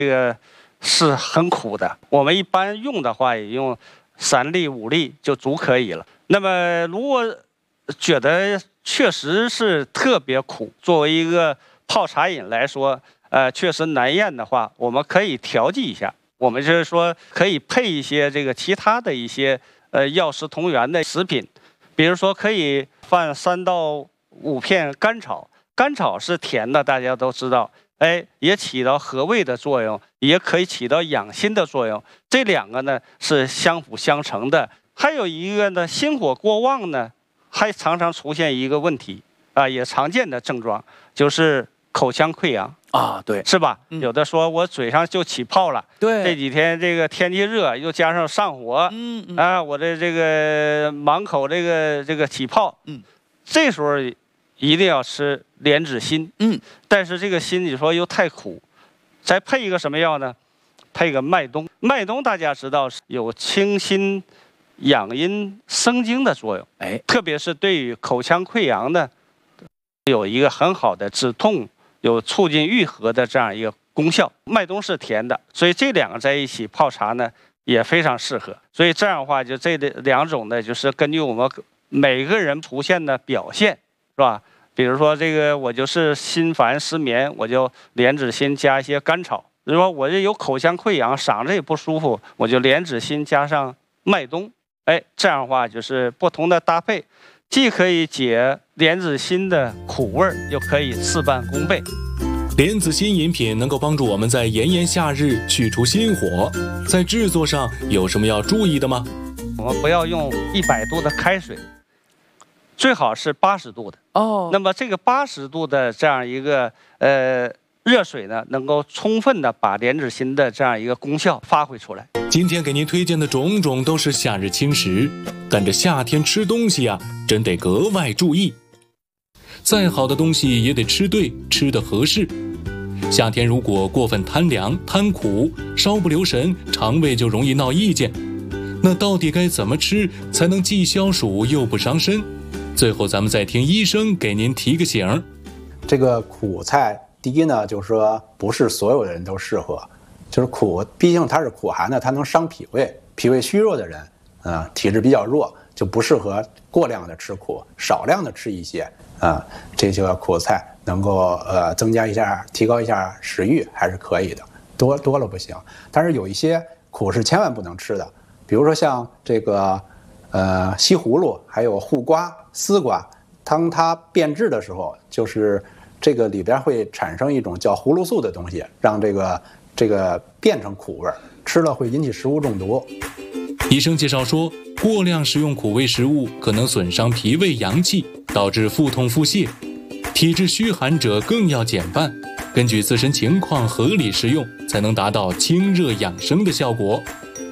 这个是很苦的。我们一般用的话，也用3粒5粒就足可以了。那么如果觉得确实是特别苦，作为一个泡茶饮来说，确实难咽的话，我们可以调剂一下。我们就是说可以配一些这个其他的一些药食同源的食品，比如说可以放3到5片甘草。甘草是甜的，大家都知道，也起到和胃的作用，也可以起到养心的作用。这2个呢是相辅相成的。还有一个呢，心火过旺呢，还常常出现一个问题也常见的症状就是口腔溃疡啊，对， 是吧？有的说我嘴上就起泡了， 对， 这几天这个天气热，又加上上火，我的这个满口这个起泡，这时候一定要吃莲子心，但是这个心你说又太苦，再配一个什么药呢？配个麦冬。麦冬大家知道是有清心、养阴、生津的作用，特别是对于口腔溃疡呢，有一个很好的止痛、有促进愈合的这样一个功效。麦冬是甜的，所以这2个在一起泡茶呢也非常适合。所以这样的话，就这2种呢，就是根据我们每个人出现的表现，是吧？比如说这个我就是心烦失眠，我就莲子心加一些甘草；如果我这有口腔溃疡，嗓子也不舒服，我就莲子心加上麦冬。这样的话就是不同的搭配，既可以解莲子心的苦味，又可以事半功倍。 莲子心饮品能够帮助我们在炎炎夏日去除心火，在制作上有什么要注意的吗？ 我们不要用100度的开水，最好是80度的那么这个80度的这样一个热水呢，能够充分的把莲子心的这样一个功效发挥出来。 今天给您推荐的种种都是夏日轻食，但这夏天吃东西真得格外注意。再好的东西也得吃对，吃得合适。夏天如果过分贪凉、贪苦，稍不留神，肠胃就容易闹意见。那到底该怎么吃才能既消暑又不伤身？最后咱们再听医生给您提个醒。 这个苦菜，第一呢，就是说不是所有的人都适合，就是苦，毕竟它是苦寒的，它能伤脾胃，脾胃虚弱的人，体质比较弱，就不适合过量的吃苦，少量的吃一些这些苦菜能够增加一下、提高一下食欲还是可以的，多了不行。但是有一些苦是千万不能吃的，比如说像这个西葫芦，还有护瓜、丝瓜，当它变质的时候，就是这个里边会产生一种叫葫芦素的东西，让这个变成苦味，吃了会引起食物中毒。 医生介绍说，过量食用苦味食物可能损伤脾胃阳气，导致腹痛腹泻。体质虚寒者更要减半，根据自身情况合理食用，才能达到清热养生的效果。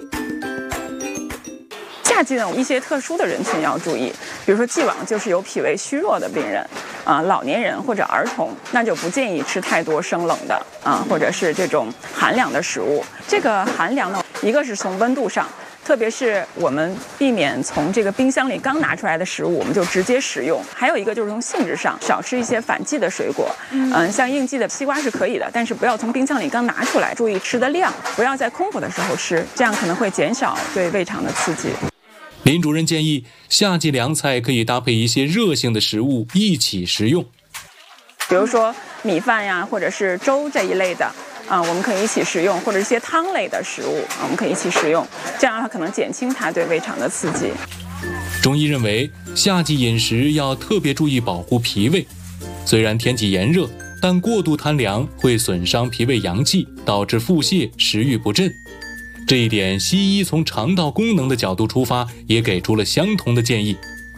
夏季呢，一些特殊的人群要注意，比如说既往就是有脾胃虚弱的病人老年人或者儿童，那就不建议吃太多生冷的或者是这种寒凉的食物。这个寒凉呢，一个是从温度上，特别是我们避免从这个冰箱里刚拿出来的食物我们就直接食用，还有一个就是从性质上，少吃一些反季的水果，像应季的西瓜是可以的，但是不要从冰箱里刚拿出来，注意吃的量，不要在空腹的时候吃，这样可能会减少对胃肠的刺激。 林主任建议，夏季凉菜可以搭配一些热性的食物一起食用， 比如说米饭呀，或者是粥这一类的我们可以一起食用，或者一些汤类的食物我们可以一起食用，这样它可能减轻它对胃肠的刺激。 中医认为，夏季饮食要特别注意保护脾胃。虽然天气炎热，但过度贪凉会损伤脾胃阳气，导致腹泻、食欲不振。这一点，西医从肠道功能的角度出发，也给出了相同的建议。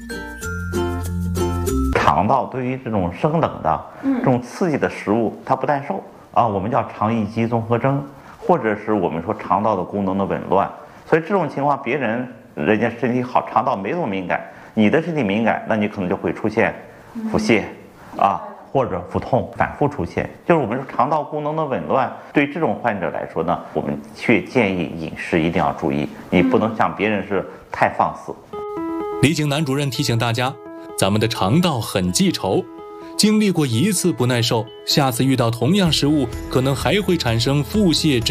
肠道对于这种生冷的、这种刺激的食物，它不耐受我们叫肠易激综合征，或者是我们说肠道的功能的紊乱。所以这种情况，别人家身体好，肠道没这么敏感，你的身体敏感，那你可能就会出现腹泻或者腹痛反复出现，就是我们说肠道功能的紊乱。对这种患者来说呢，我们却建议饮食一定要注意，你不能像别人是太放肆。 李景南主任提醒大家，咱们的肠道很记仇， 经历过一次不耐受，下次遇到同样食物，可能还会产生腹泻